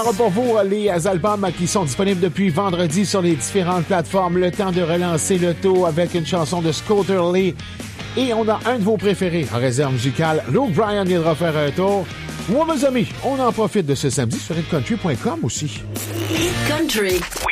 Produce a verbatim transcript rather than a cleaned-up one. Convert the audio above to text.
Pour vous, les albums qui sont disponibles depuis vendredi sur les différentes plateformes, le temps de relancer le taux avec une chanson de Scooter Lee. Et on a un de vos préférés en réserve musicale. Luke Bryan viendra faire un tour. Moi, mes amis, on en profite de ce samedi sur hit country point com aussi. Hit Country.